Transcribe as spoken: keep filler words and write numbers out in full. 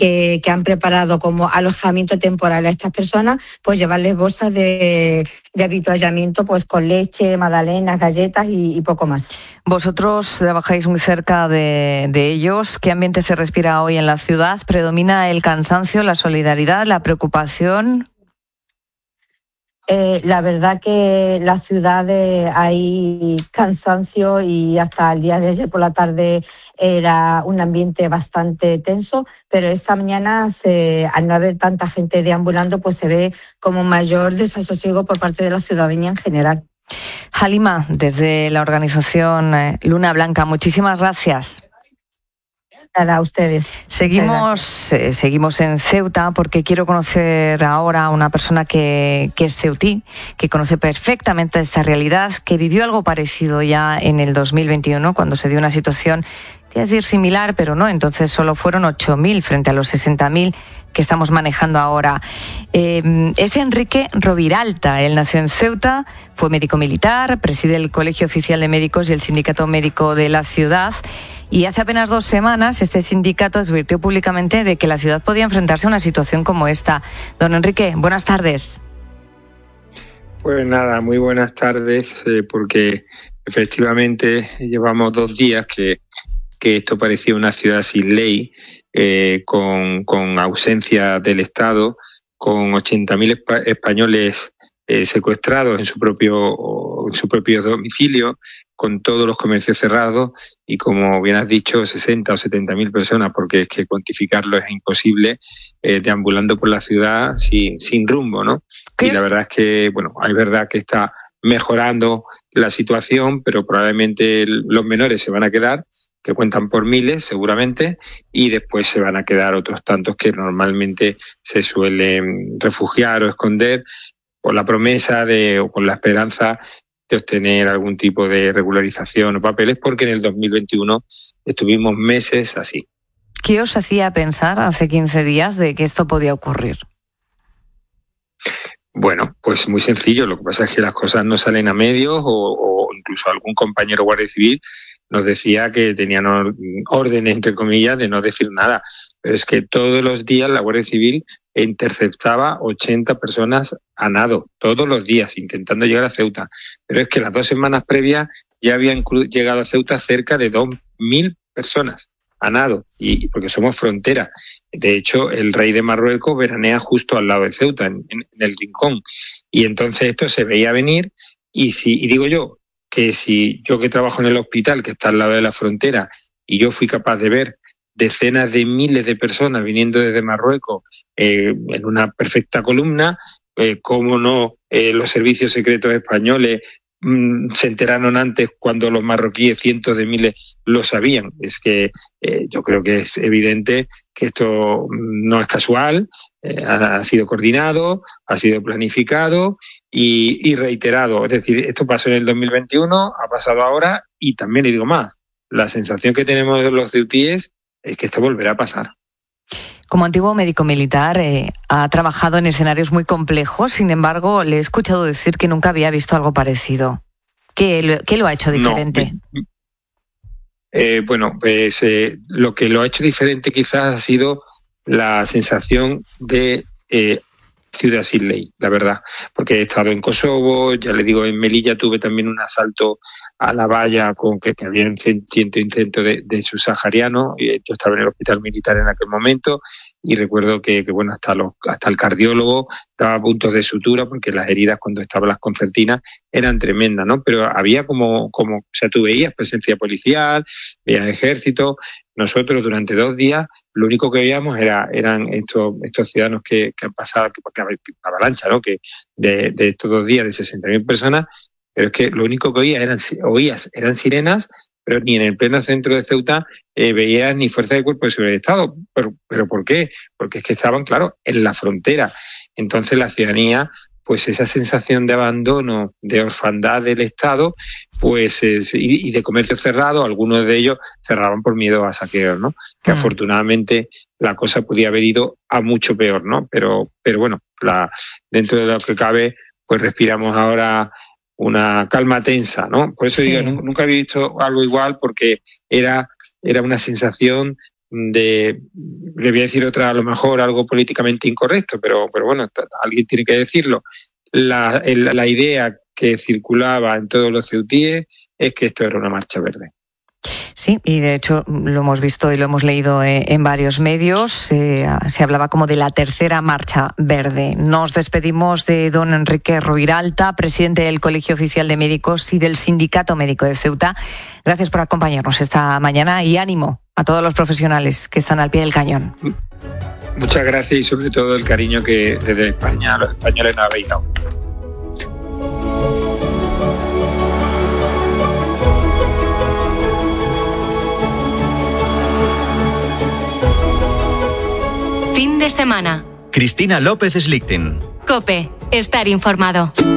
que, que han preparado como alojamiento temporal a estas personas, pues llevarles bolsas de, de habituallamiento pues con leche, magdalenas, galletas y, y poco más. Vosotros trabajáis muy cerca de, de ellos. ¿Qué ambiente se respira hoy en la ciudad? ¿Predomina el cansancio, la solidaridad, la preocupación? Eh, la verdad que la ciudad eh, hay cansancio y hasta el día de ayer por la tarde era un ambiente bastante tenso, pero esta mañana se, al no haber tanta gente deambulando pues se ve como mayor desasosiego por parte de la ciudadanía en general. Halima, desde la organización Luna Blanca, muchísimas gracias. A ustedes. Seguimos, eh, seguimos en Ceuta porque quiero conocer ahora a una persona que, que es ceutí, que conoce perfectamente esta realidad, que vivió algo parecido ya en el dos mil veintiuno cuando se dio una situación, quiero decir similar, pero no, entonces solo fueron ocho mil frente a los sesenta mil que estamos manejando ahora. Eh, es Enrique Roviralta, él nació en Ceuta, fue médico militar, preside el Colegio Oficial de Médicos y el Sindicato Médico de la ciudad. Y hace apenas dos semanas este sindicato advirtió públicamente de que la ciudad podía enfrentarse a una situación como esta. Don Enrique, buenas tardes. Pues nada, muy buenas tardes, eh, porque efectivamente llevamos dos días que, que esto parecía una ciudad sin ley, eh, con, con ausencia del Estado, con ochenta mil espa- españoles eh, secuestrados en su propio, en su propio domicilio, con todos los comercios cerrados y, como bien has dicho, sesenta o setenta mil personas, porque es que cuantificarlo es imposible, eh, deambulando por la ciudad sin, sin rumbo, ¿no? Y la verdad es que, bueno, es verdad que está mejorando la situación, pero probablemente los menores se van a quedar, que cuentan por miles seguramente, y después se van a quedar otros tantos que normalmente se suelen refugiar o esconder por la promesa de, o con la esperanza de obtener algún tipo de regularización o papeles, porque en el dos mil veintiuno estuvimos meses así. ¿Qué os hacía pensar hace quince días de que esto podía ocurrir? Bueno, pues muy sencillo. Lo que pasa es que las cosas no salen a medios, o, o incluso algún compañero guardia civil nos decía que tenían órdenes, entre comillas, de no decir nada. Pero es que todos los días la Guardia Civil interceptaba ochenta personas a nado, todos los días, intentando llegar a Ceuta. Pero es que las dos semanas previas ya habían llegado a Ceuta cerca de dos mil personas a nado, y porque somos frontera. De hecho, el rey de Marruecos veranea justo al lado de Ceuta, en, en el rincón. Y entonces esto se veía venir, y si, y digo yo, que si yo, que trabajo en el hospital que está al lado de la frontera, y yo fui capaz de ver decenas de miles de personas viniendo desde Marruecos eh, en una perfecta columna, eh, cómo no eh, los servicios secretos españoles mmm, se enteraron antes, cuando los marroquíes cientos de miles lo sabían. Es que eh, yo creo que es evidente que esto no es casual, eh, ha, ha sido coordinado, ha sido planificado y, y reiterado. Es decir, esto pasó en el dos mil veintiuno, ha pasado ahora, y también le digo más, la sensación que tenemos de los ceutíes es que esto volverá a pasar. Como antiguo médico militar, eh, ha trabajado en escenarios muy complejos, sin embargo, le he escuchado decir que nunca había visto algo parecido. ¿Qué lo, qué lo ha hecho diferente? No, eh, bueno, pues eh, lo que lo ha hecho diferente quizás ha sido la sensación de eh, ciudad sin ley, la verdad, porque he estado en Kosovo, ya le digo, en Melilla tuve también un asalto a la valla con que, que había un ciento intento de, de subsaharianos, y yo estaba en el hospital militar en aquel momento, y recuerdo que, que bueno, hasta los, hasta el cardiólogo daba puntos de sutura, porque las heridas cuando estaban las concertinas eran tremendas, ¿no? Pero había como, como, o sea, tú veías presencia policial, veías ejército. Nosotros durante dos días lo único que veíamos era, eran estos, estos ciudadanos que, que han pasado, que, que, que avalancha, ¿no? Que de, de estos dos días de sesenta mil personas, pero es que lo único que oía eran, oías eran sirenas, pero ni en el pleno centro de Ceuta eh, veías ni fuerza de cuerpo de seguridad del Estado. ¿Pero, ¿Pero por qué? Porque es que estaban, claro, en la frontera. Entonces la ciudadanía, pues esa sensación de abandono, de orfandad del Estado, pues es, y, y de comercio cerrado, algunos de ellos cerraban por miedo a saqueos, ¿no? Que mm. afortunadamente la cosa podía haber ido a mucho peor, ¿no? Pero, pero bueno, la, dentro de lo que cabe, pues respiramos ahora una calma tensa, ¿no? Por eso sí. digo, nunca, nunca había visto algo igual, porque era, era una sensación de, le voy a decir otra, a lo mejor algo políticamente incorrecto, pero, pero bueno, alguien tiene que decirlo. La, el, la idea que circulaba en todos los ceutíes es que esto era una marcha verde. Sí, y de hecho lo hemos visto y lo hemos leído en varios medios. Eh, se hablaba como de la tercera marcha verde. Nos despedimos de don Enrique Roviralta, presidente del Colegio Oficial de Médicos y del Sindicato Médico de Ceuta. Gracias por acompañarnos esta mañana y ánimo a todos los profesionales que están al pie del cañón. Muchas gracias y sobre todo el cariño que desde España los españoles nos habéis dado. Fin de semana. Cristina López Slichting. COPE. Estar informado.